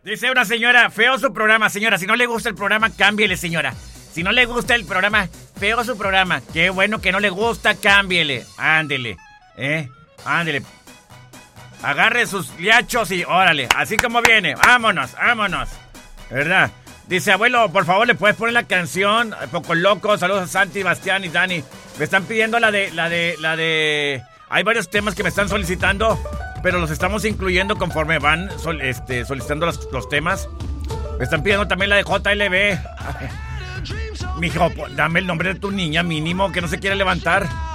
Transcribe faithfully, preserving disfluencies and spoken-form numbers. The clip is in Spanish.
Dice una señora, feo su programa, señora. Si no le gusta el programa, cámbiele, señora. Si no le gusta el programa, feo su programa. Qué bueno que no le gusta, cámbiele. Ándele, eh, ándele. Agarre sus liachos y órale, así como viene. Vámonos, vámonos. ¿Verdad? Dice, abuelo, por favor, ¿le puedes poner la canción? Poco Loco, saludos a Santi, Bastián y Dani. Me están pidiendo la de, la de, la de... Hay varios temas que me están solicitando, pero los estamos incluyendo conforme van sol, este, solicitando los, los temas. Me están pidiendo también la de J L B. Mijo, dame el nombre de tu niña mínimo, que no se quiere levantar.